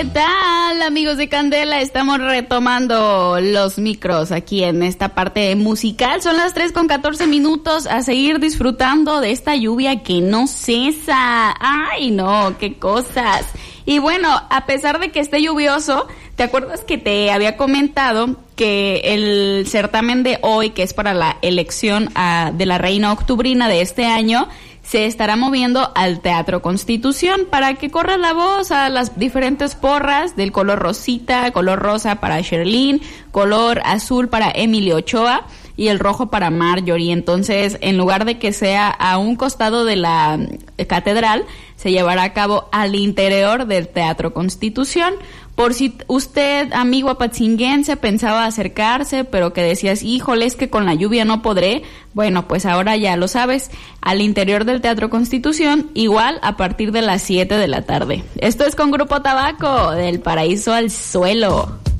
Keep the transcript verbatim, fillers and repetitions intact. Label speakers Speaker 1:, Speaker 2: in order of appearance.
Speaker 1: ¿Qué tal, amigos de Candela? Estamos retomando los micros aquí en esta parte musical. Son las tres con catorce minutos, a seguir disfrutando de esta lluvia que no cesa. ¡Ay, no! ¡Qué cosas! Y bueno, a pesar de que esté lluvioso, ¿te acuerdas que te había comentado que el certamen de hoy, que es para la elección uh, de la Reina Octubrina de este año, se estará moviendo al Teatro Constitución para que corra la voz a las diferentes porras del color rosita, color rosa para Sherlyn, color azul para Emily Ochoa y el rojo para Marjorie? Entonces, en lugar de que sea a un costado de la catedral, se llevará a cabo al interior del Teatro Constitución. Por si usted, amigo apatzinguense, pensaba acercarse, pero que decías, híjole, es que con la lluvia no podré, bueno, pues ahora ya lo sabes, al interior del Teatro Constitución, igual a partir de las siete de la tarde. Esto es con Grupo Tabaco, del paraíso al suelo.